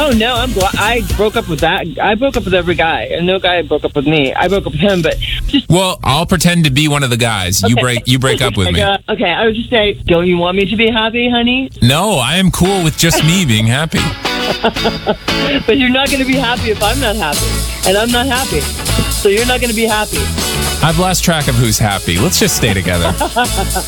Oh no, I broke up with that. I broke up with every guy, and no guy broke up with me. I broke up with him, but just Well, I'll pretend to be one of the guys. You break up with me. Okay, I would just say, don't you want me to be happy, honey? No, I am cool with just me being happy. But you're not going to be happy if I'm not happy, and I'm not happy. So you're not going to be happy. I've lost track of who's happy. Let's just stay together.